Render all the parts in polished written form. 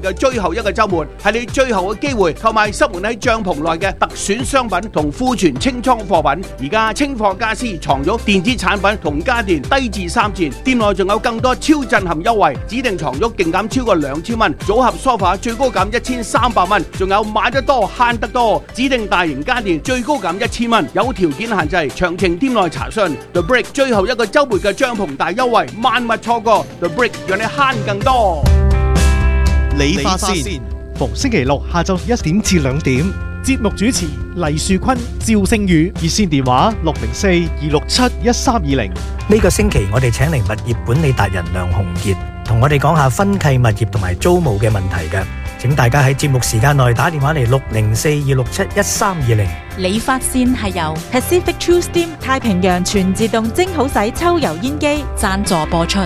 嘅最後一個週末係你最後嘅機會購買塞滿喺帳篷內嘅特選商品同庫存清倉貨品。而家清貨家私、床褥、電子產品同家電低至3折，店內仲有更多超震撼優惠，指定床褥勁減超過2000蚊，組合梳化最高減1300蚊，仲有買得多慳得多，指定大型家電最高減1000蚊，有條件限制，詳情店內查詢。The Brick 最後一個週末嘅帳篷大優惠，萬勿錯過。The Brick 讓你慳更多。 理髮線， 逢星期六下晝1點至2點，節目主持黎樹坤、趙星宇，熱線電話604-267-1320。 呢個星期我哋請嚟物業管理達人梁鴻傑，同我哋講下分契物業同埋租務嘅問題嘅。請大家喺節目時間內打電話嚟604-267-1320。 理髮線係由 Pacific True Steam 太平洋全自動蒸好洗抽油煙機贊助播出。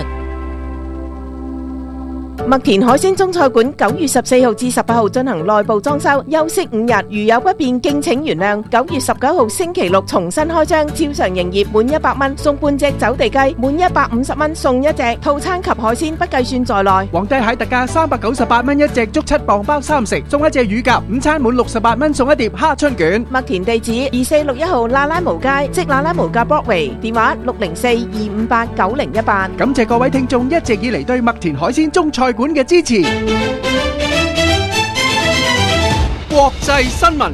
麥田海鮮中菜館9月14號至18號進行內部裝修，休息5日，如有不便敬請原諒。9月19號星期六重新開張，照常營業，滿100蚊送半隻走地雞，滿150蚊送1隻，套餐及海鮮不計算在內。 皇帝蟹特價398蚊一隻，足7磅包3食，送一隻乳鴿，午餐滿68蚊送一碟蝦春卷。 麥田地址2461號喇喇無街，即喇喇無價 Broadway，電話604-258-9018。 感謝各位聽眾一直以嚟對麥田海鮮中菜館嘅支持。國際新聞。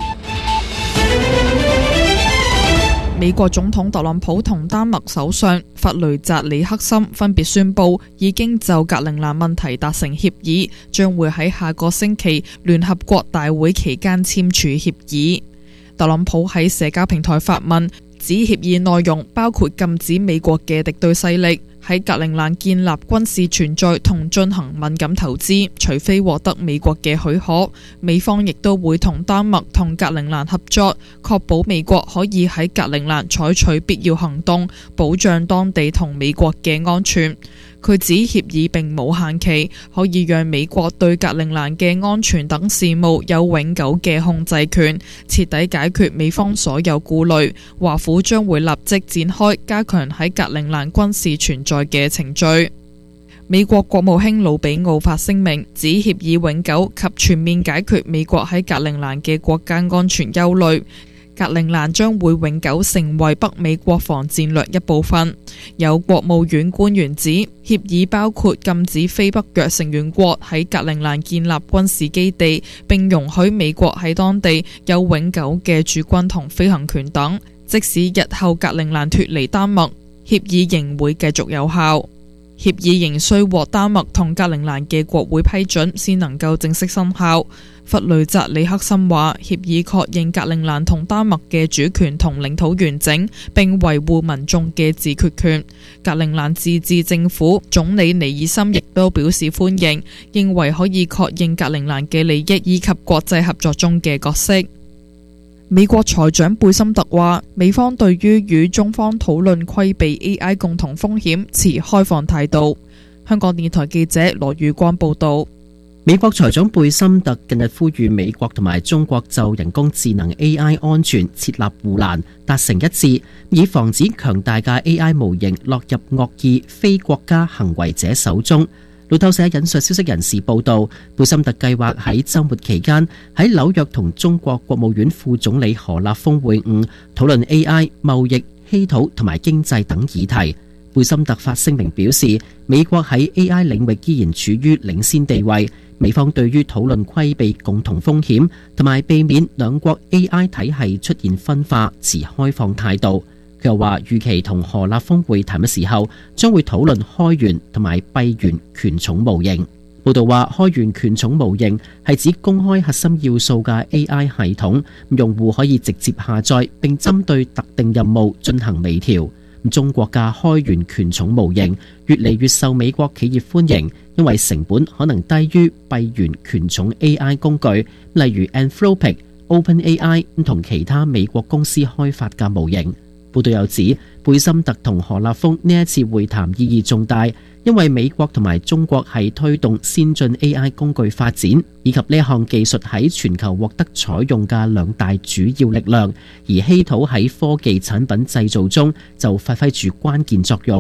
美國總統特朗普同丹麥首相弗雷澤里克森分別宣布已經就格陵蘭問題達成協議，將會喺下個星期聯合國大會期間簽署協議。特朗普喺社交平台發文，指協議內容包括禁止美國嘅敵對勢力喺格陵蘭建立軍事存在同進行敏感投資，除非獲得美國嘅許可。美方亦都會同丹麥同格陵蘭合作，確保美國可以喺格陵蘭採取必要行動，保障當地同美國嘅安全。佢指協議並冇限期，可以讓美國對格陵蘭嘅安全等事務有永久嘅控制權，徹底解決美方所有顧慮。華府將會立即展開加強喺格陵蘭軍事存在嘅程序。美國國務卿魯比奧發聲明，指協議永久及全面解決美國喺格陵蘭嘅國家安全憂慮。格陵蘭將會永久成為北美國防戰略一部分。有國務院官員指，協議包括禁止非北約成員國喺格陵蘭建立軍事基地，並容許美國喺當地有永久嘅駐軍同飛行權等。即使日後格陵蘭脫離丹麥，協議仍會繼續有效。協議仍需獲丹麥同格陵蘭嘅國會批准，先能夠正式生效。弗雷澤里克森話，協議確認格陵蘭同丹麥嘅主權同領土完整，並維護民眾嘅自決權。格陵蘭自治政府總理尼爾森亦都表示歡迎，認為可以確認格陵蘭嘅利益以及國際合作中嘅角色。美國財長貝森特話，美方對於與中方討論規避 AI 共同風險持開放態度。香港電台記者羅宇光報道。 美國財長貝森特近日呼籲美國同埋中國就人工智能 AI 安全設立護欄，達成一致，以防止強大嘅 AI 模型落入惡意非國家行為者手中。路透社引述消息人士報道，貝森特計劃喺週末期間喺紐約同中國國務院副總理何立峰會晤，討論 AI、貿易、稀土同埋經濟等議題。貝森特發聲明表示，美國喺 AI 領域依然處於領先地位，美方對於討論規避共同風險同埋避免兩國 AI 體系出現分化持開放態度。佢又話，預期同何立峰會談嘅時候，將會討論開源同埋閉源權重模型。報道話，開源權重模型係指公開核心要素嘅 AI 系統，用戶可以直接下載並針對特定任務進行微調。中國嘅開源權重模型越嚟越受美國企業歡迎，因為成本可能低於閉源權重 AI 工具，例如 Anthropic、OpenAI 同其他美國公司開發嘅模型。報道又指，貝森特同何立峰呢一次會談意義重大，因為美國同埋中國係推動先進 AI 工具發展，以及呢項技術喺全球獲得採用嘅兩大主要力量，而稀土喺科技產品製造中就發揮住關鍵作用。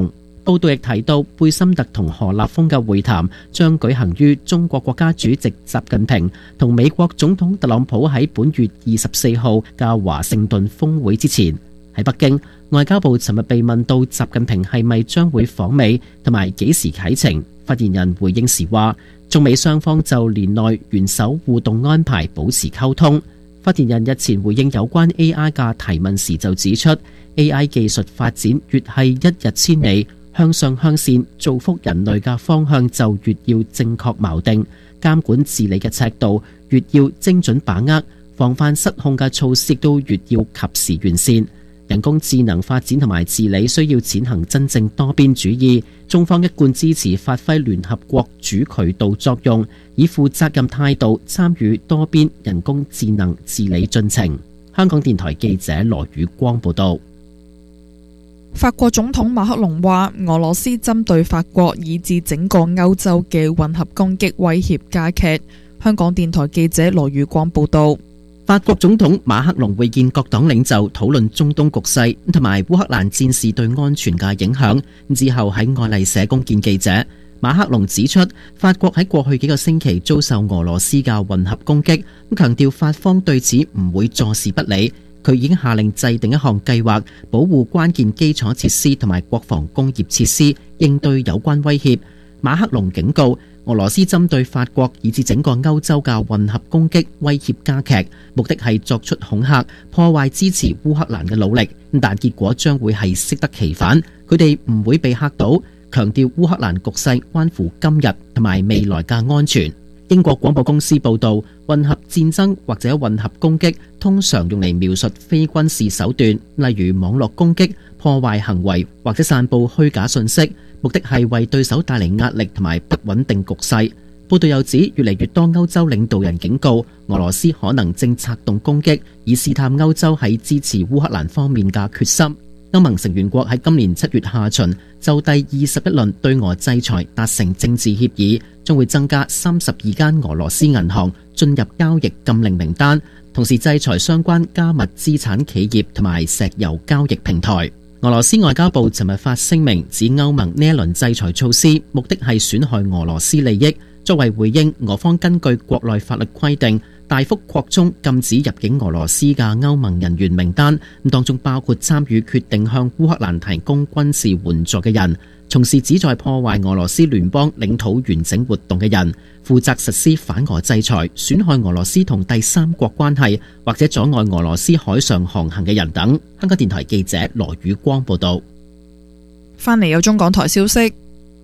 報道亦提到，貝森特同何立峰嘅會談將舉行於中國國家主席習近平同美國總統特朗普喺本月24號嘅華盛頓峰會之前。喺北京，外交部尋日被問到習近平係咪將會訪美同埋幾時啟程，發言人回應時話，中美雙方就年內元首互動安排保持溝通。發言人日前回應有關 AI 嘅提問時就指出， AI 技術發展越係一日千里，向上向善造福人類嘅方向就越要正確錨定，監管治理嘅尺度越要精準把握，防範失控嘅措施都越要及時完善。人工智能發展同埋治理需要踐行真正多邊主義，中方一貫支持發揮聯合國主渠道作用，以負責任態度參與多邊人工智能治理進程。香港電台記者羅宇光報道。 法國總統馬克龍話，俄羅斯針對法國以至整個歐洲嘅混合攻擊威脅加劇。香港電台記者羅宇光報道。 法國總統馬克龍會見各黨領袖，討論中東局勢同埋烏克蘭戰事對安全嘅影響。之後喺愛麗舍宮見記者，馬克龍指出，法國喺過去幾個星期遭受俄羅斯嘅混合攻擊，強調法方對此唔會坐視不理。佢已經下令制定一項計劃，保護關鍵基礎設施同埋國防工業設施，應對有關威脅。馬克龍警告，俄羅斯針對法國以至整個歐洲嘅混合攻擊威脅加劇，目的係作出恐嚇，破壞支持烏克蘭嘅努力，但結果將會係適得其反。佢哋唔會被嚇到，強調烏克蘭局勢關乎今日同埋未來嘅安全。英國廣播公司報道，混合戰爭或者混合攻擊通常用嚟描述非軍事手段，例如網絡攻擊、破壞行為或者散佈虛假信息，目的係為對手帶嚟壓力同埋不穩定局勢。報道又指，越嚟越多歐洲領導人警告，俄羅斯可能正策動攻擊，以試探歐洲喺支持烏克蘭方面嘅決心。歐盟成員國喺今年7月下旬就第21輪對俄制裁達成政治協議，將會增加32間俄羅斯銀行進入交易禁令名單，同時制裁相關加密資產企業同埋石油交易平台。俄羅斯外交部尋日發聲明指，歐盟呢一輪制裁措施目的係損害俄羅斯利益。作為回應，俄方根據國內法律規定，大幅擴充禁止入境俄羅斯嘅歐盟人員名單，當中包括參與決定向烏克蘭提供軍事援助嘅人，從事旨在破壞俄羅斯聯邦領土完整活動嘅人，負責實施反俄制裁、損害俄羅斯同第三國關係或者阻礙俄羅斯海上航行嘅人等。香港電台記者羅宇光報道。 翻嚟有中港台消息。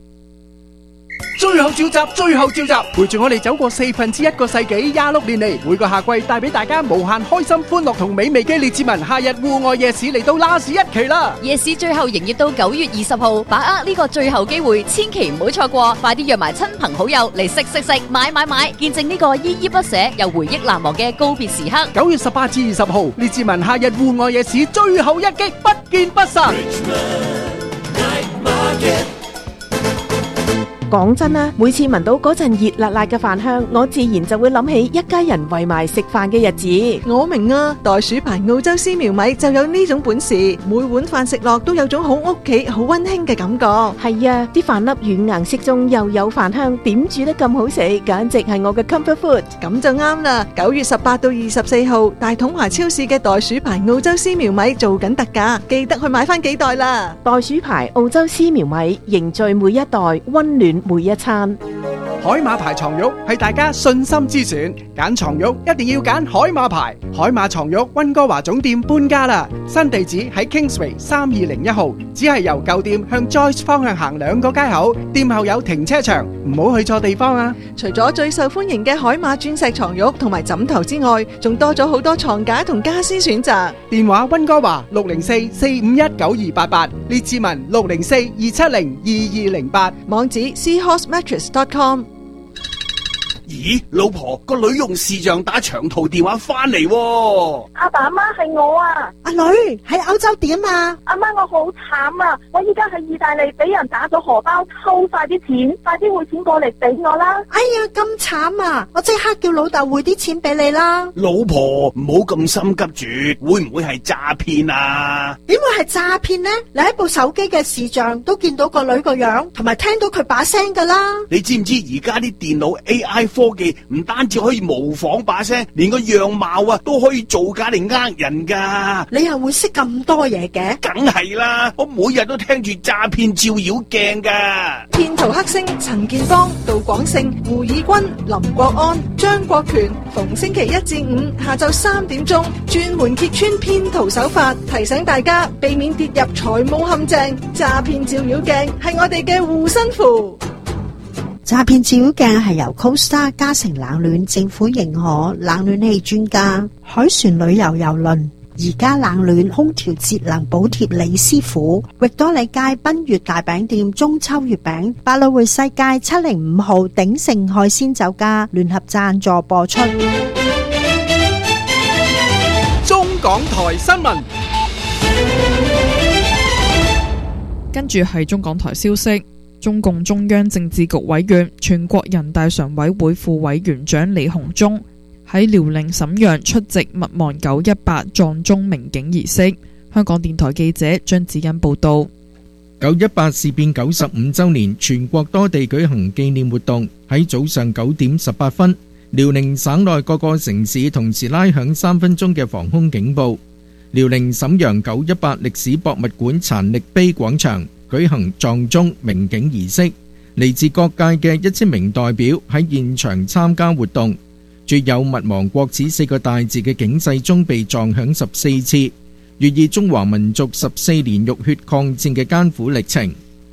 最後召集，最後召集，陪住我哋走過1/4個世紀，26年嚟，每個夏季帶俾大家無限開心、歡樂同美味嘅列治文夏日戶外夜市嚟到1期啦！ 夜市最後營業到9月20號，把握呢個最後機會，千祈唔好錯過，快啲約埋親朋好友嚟食、買，見證呢個依依不捨又回憶難忘嘅告別時刻。 9月18至20號，列治文夏日戶外夜市最後一擊，不見不散。 講真啦，每次聞到嗰陣熱辣辣嘅飯香，我自然就會諗起一家人圍埋食飯嘅日子。 我明啊，袋鼠牌澳洲絲苗米就有呢種本事，每碗飯食落都有種好屋企、好溫馨嘅感覺。 係啊，啲飯粒軟硬適中，又有飯香，點煮得咁好食，簡直係我嘅 comfort food。 咁就啱啦！9月18到24號，大統華超市嘅袋鼠牌澳洲絲苗米做緊特價，記得去買翻幾袋啦！ 袋鼠牌澳洲絲苗米，凝聚每一代，溫暖每一餐。 海馬牌床褥係大家信心之選，揀床褥一定要揀海馬牌。海馬床褥溫哥華總店搬家啦，新地址喺 Kingsway 3201號，只係由舊店向 Joyce 方向行2個街口，店後有停車場，唔好去錯地方啊！ 除咗最受歡迎嘅海馬鑽石床褥同埋枕頭之外，仲多咗好多床架同家私選擇。 電話溫哥華604-451-9288，列治文604-270-2208， 網址 seahorsemattress.com。 咦，老婆，個女用視像打長途電話翻嚟喎。 阿爸阿媽係我啊。 阿女喺歐洲點啊？ 阿媽，我好慘啊！我依家喺意大利俾人打咗荷包，偷晒啲錢，快啲匯錢過嚟俾我啦！ 哎呀，咁慘啊！我即刻叫老豆匯啲錢俾你啦。 老婆，唔好咁心急住，會唔會係詐騙啊？ 點會係詐騙呢？你喺部手機嘅視像都見到個女個樣，同埋聽到佢把聲噶啦。 你知唔知而家啲電腦 AI 科技唔單止可以模仿把聲，連個樣貌啊都可以造假嚟呃人噶。 你又會識咁多嘢嘅？ 梗係啦，我每日都聽住詐騙照妖鏡噶。 騙徒黑星陳建邦、杜廣勝、胡以軍、林國安、張國權，逢星期一至五下晝3點鐘，專門揭穿騙徒手法，提醒大家避免跌入財務陷阱。詐騙照妖鏡係我哋嘅護身符。 詐騙照妖鏡係由 CoStar 嘉誠冷暖政府認可冷暖氣專家海船旅遊郵輪而家冷暖空調節能補貼李師傅域多利街賓悦大餅店中秋月餅百老匯世界705號鼎盛海鮮酒家聯合贊助播出。 中港台新聞， 跟住係中港台消息。中共中央政治局委員、全國人大常委會副委員長李鴻忠喺遼寧瀋陽出席勿忘918撞鐘鳴警儀式。香港電台記者張子欣報道。 918事變95週年，全國多地舉行紀念活動。喺早上9點18分，遼寧省內各個城市同時拉響3分鐘嘅防空警報。遼寧瀋陽918歷史博物館殘歷碑廣場舉行撞鐘鳴警儀式，嚟自各界嘅1000名代表喺現場參加活動。鑄有勿忘國恥4個大字嘅警世鐘被撞響14次，寓意中華民族14年浴血抗戰嘅艱苦歷程。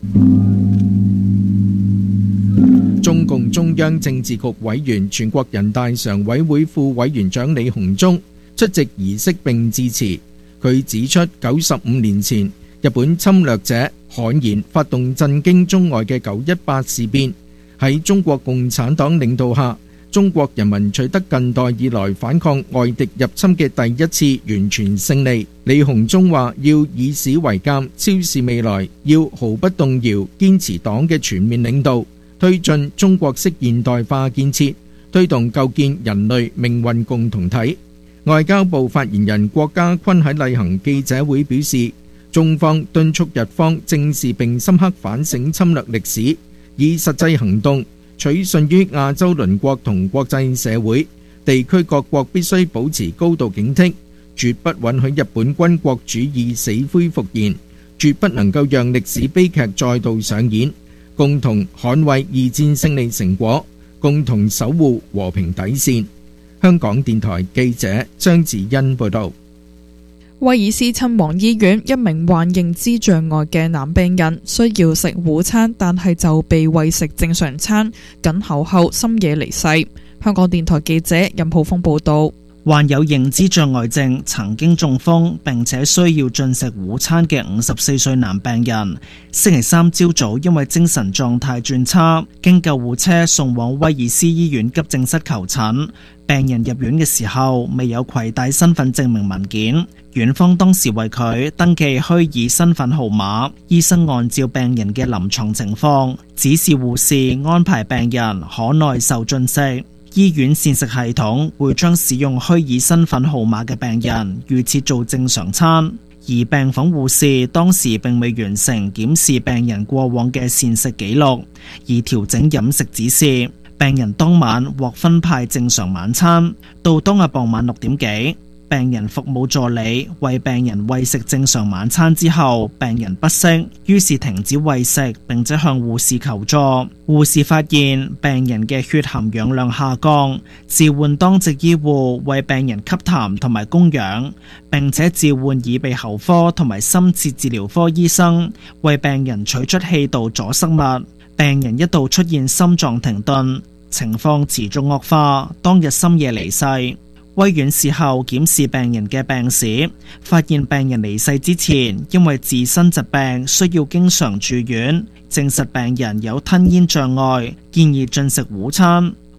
中共中央政治局委員、全國人大常委會副委員長李鴻忠出席儀式並致辭。佢指出，95年前日本侵略者悍然發動震驚中外嘅918事變，喺中國共產黨領導下，中國人民取得近代以來反抗外敵入侵嘅第一次完全勝利。李鴻忠話：要以史為鑑，超視未來，要毫不動搖堅持黨嘅全面領導，推進中國式現代化建設，推動構建人類命運共同體。外交部發言人郭家坤喺例行記者會表示，中方敦促日方正視並深刻反省侵略歷史，以實際行動取信於亞洲鄰國同國際社會，地區各國必須保持高度警惕，絕不允許日本軍國主義死灰復燃，絕不能夠讓歷史悲劇再度上演，共同捍衛二戰勝利成果，共同守護和平底線。香港電台記者張子欣報道。 威爾斯親王醫院一名患認知障礙嘅男病人需要食午餐，但係就被餵食正常餐，緊喉後深夜離世。香港電台記者任浩峰報道。 患有認知障礙症、曾經中風並且需要進食午餐嘅54歲男病人，星期三朝早因為精神狀態轉差，經救護車送往威爾斯醫院急症室求診。病人入院嘅時候未有攜帶身份證明文件，院方當時為佢登記虛擬身份號碼。醫生按照病人嘅臨床情況，指示護士安排病人可耐受進食。醫院膳食系統會將使用虛擬身份號碼嘅病人預設做正常餐，而病房護士當時並未完成檢視病人過往嘅膳食記錄，而調整飲食指示。病人當晚獲分派正常晚餐，到當日傍晚6點幾，病人服務助理為病人餵食正常晚餐之後，病人不適，於是停止餵食並且向護士求助。護士發現病人嘅血含氧量下降，召喚當值醫護為病人吸痰同埋供氧，並且召喚耳鼻喉科同埋深切治療科醫生為病人取出氣道阻塞物。病人一度出現心臟停頓，情況持續惡化，當日深夜離世。威院事後檢視病人嘅病史，發現病人離世之前因為自身疾病需要經常住院，證實病人有吞嚥障礙，建議進食午餐。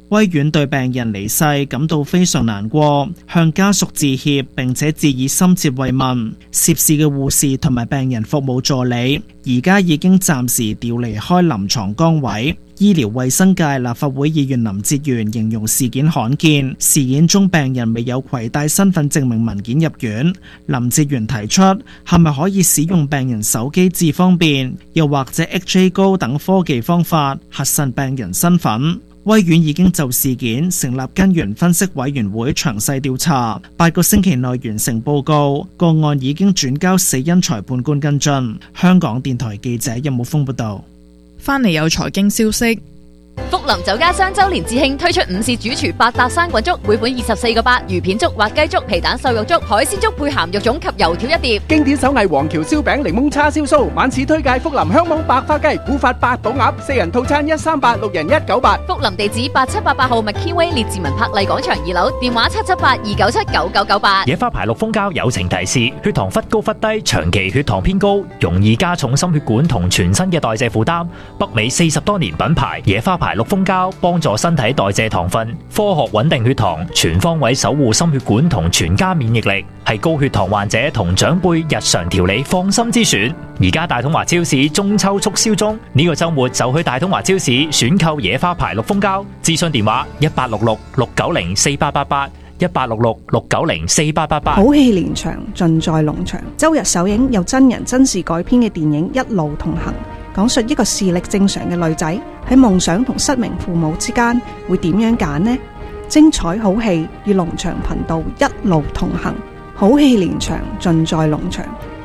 威院對病人離世感到非常難過，向家屬致歉，並且致以深切慰問。涉事嘅護士同埋病人服務助理而家已經暫時調離開臨床崗位。醫療衛生界立法會議員林哲玄形容事件罕見，事件中病人未有攜帶身份證明文件入院。林哲玄提出係咪可以使用病人手機智方便，又或者 HA 高等科技方法核實病人身份。威院已經就事件成立根源分析委員會詳細調查，8個星期內完成報告，個案已經轉交死因裁判官跟進。香港電台記者任武峰報道。 返嚟有財經消息。 福林酒家雙周年致慶推出午市主廚八搭生滾粥，每本24個8，魚片粥、滑雞粥、皮蛋瘦肉粥、海鮮粥配鹹肉粽及油條一碟。 經典手藝黃橋燒餅、檸檬叉燒酥，晚市推介福林香網白花雞、古法八寶鴨，4人套餐138，6人198。 福林地址8788號麥堅威列治文柏麗廣場2樓，電話778-297-9998。 野花牌綠蜂膠友情提示：血糖忽高忽低，長期血糖偏高，容易加重心血管同全身嘅代謝負擔。北美40多年品牌野花牌綠蜂膠幫助身體代謝糖分，科學穩定血糖，全方位守護心血管同全家免疫力，係高血糖患者同長輩日常調理放心之選。而家大統華超市中秋促銷中，呢個週末就去大統華超市選購野花牌綠蜂膠。諮詢電話1866-690-4888 1866-690-4888。 好戲連場，盡在農場。周日首映由真人真事改編嘅電影《一路同行》，講述一個視力正常嘅女仔喺夢想同失明父母之間會點樣揀呢？精彩好戲與農場頻道一路同行，好戲連場，盡在農場。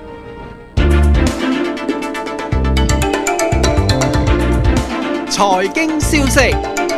財經消息，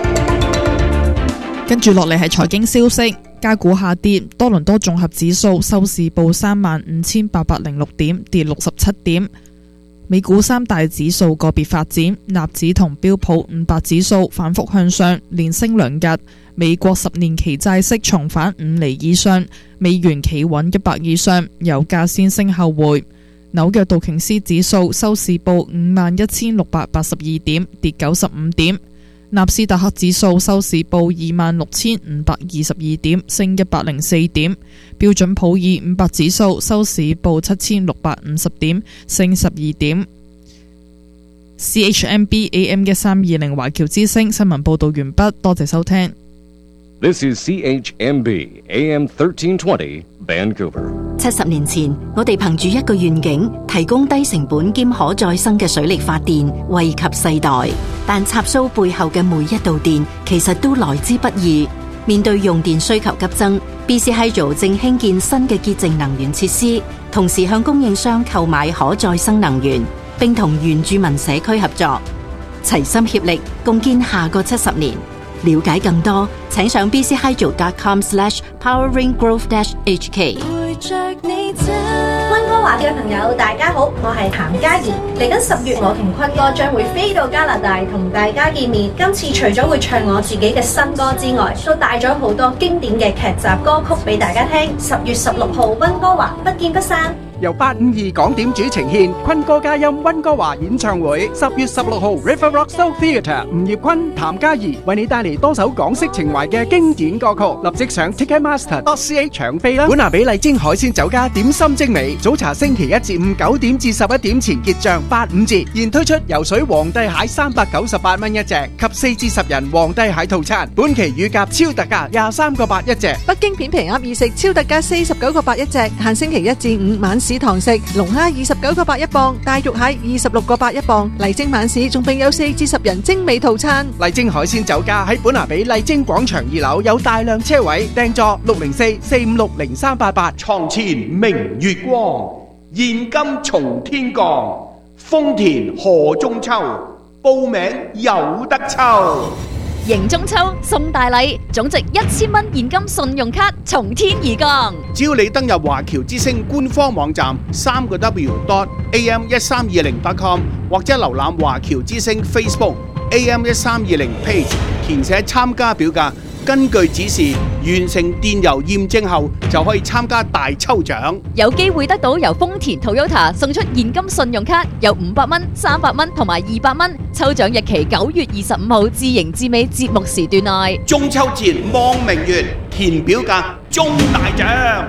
跟住落嚟係財經消息。加股下跌，多倫多綜合指數收市報35,806點，跌67點。美股三大指數個別發展，納指同標普500指數反覆向上，連升2日。美國10年期債息重返5厘以上，美元企穩100以上，油價先升後回。紐約道瓊斯指數收市報51,682點，跌95點。納斯達克指數收市報26,522點，升104點。標準普爾500指數收市報7,650點，升12點。CHMB AM 1320華僑之聲新聞報道完畢，多謝收聽。 This is CHMB AM 1320 Vancouver。 70年前，我哋憑住一個願景，提供低成本兼可再生嘅水力發電，惠及世代。但插蘇背後嘅每一度電，其實都來之不易。面對用電需求急增 ，BC Hydro 正興建新嘅潔淨能源設施，同時向供應商購買可再生能源，並同原住民社區合作，齊心協力，共建下個70年。了解更多，請上 bchydro.com/poweringgrowth-hk。 溫哥華嘅朋友大家好，我係譚嘉怡。嚟緊10月，我同坤哥將會飛到加拿大同大家見面。今次除咗會唱我自己嘅新歌之外，都帶咗好多經典嘅劇集歌曲俾大家聽。10月16號溫哥華不見不散。 由852港點主呈獻坤哥嘉音溫哥華演唱會，10月16號 River Rock Soul Theatre， 吳業坤、譚嘉怡為你帶嚟多首港式情懷嘅經典歌曲，立即上 Ticketmaster.ca 搶飛啦！本拿比麗晶海鮮酒家點心精美，早茶星期1至5 9點至11點前結賬85折，現推出游水皇帝蟹398蚊一隻及4至10人皇帝蟹套餐，本期乳鴿超特價23個8一隻， 北京片皮鴨意食超特價49個8一隻，限星期1至5晚市堂食，龍蝦29個8一磅，大肉蟹26個8一磅，麗晶晚市仲並有4至10人精美套餐。 麗晶海鮮酒家喺本拿比麗晶廣場2樓有大量車位，訂座604-456-0388。 床前明月光，現金從天降，豐田賀中秋，報名有得抽。 迎中秋送大禮，總值1000蚊現金信用卡從天而降。 只要你登入華僑之星官方網站3w.am1320.com 或者瀏覽華僑之星 Facebook AM1320 page，填寫參加表格， 根據指示完成電郵驗證後，就可以參加大抽獎， 有機會得到由豐田 Toyota 送出現金信用卡，有500蚊、300蚊同埋200蚊。抽獎日期9月25號至迎至尾節目時段內。 中秋節望明月，填表格中大獎。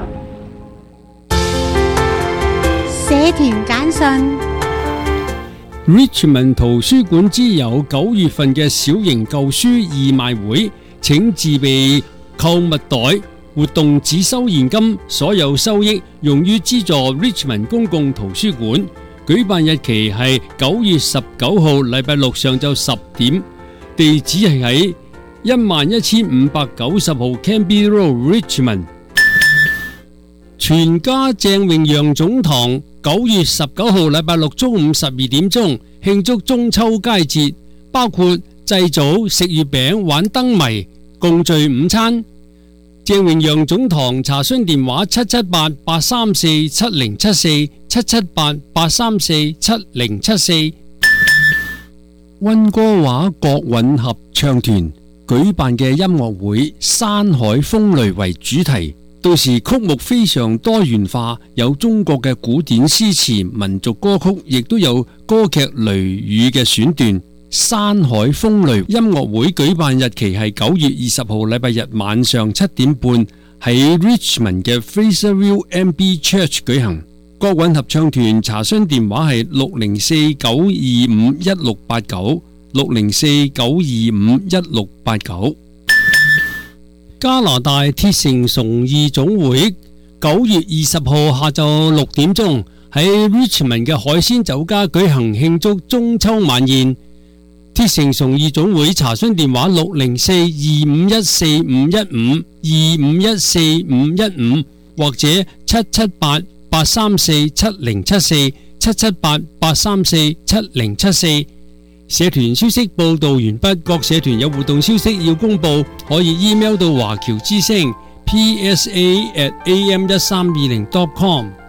社團簡訊。 Richmond 圖書館之友9月份嘅小型舊書義賣會，請自備購物袋，活動只收現金，所有收益用於資助 Richmond 公共圖書館。舉辦日期係9月19號禮拜六上晝10點，地址係喺11590號 Canby Road Richmond。全家鄭榮陽總堂9月19號禮拜六中午12點鐘慶祝中秋佳節，包括祭祖、食月餅、玩燈謎、共聚午餐。鄭榮陽總堂查詢電話778-834-7074 778-834-7074。溫哥華國韻合唱團舉辦嘅音樂會山海風雷為主題，到時曲目非常多元化，有中國嘅古典詩詞、民族歌曲，亦都有歌劇雷雨嘅選段。山海風雷音樂會舉辦日期係9月20號禮拜日晚上7點半，喺 Richmond 嘅 Fraserville MB Church 舉行。國韻合唱團查詢電話係604-925-1689 604-925-1689。加拿大鐵城崇義總會9月20號下晝6點鐘喺 Richmond 嘅海鮮酒家舉行慶祝中秋晚宴。鐵城崇義總會查詢電話604-251-4515 251-4515或者778-834-7074 778-834-7074。社團消息報道完畢，各社團有活動消息要公布，可以 email 到華僑之聲 psa@am1320.com。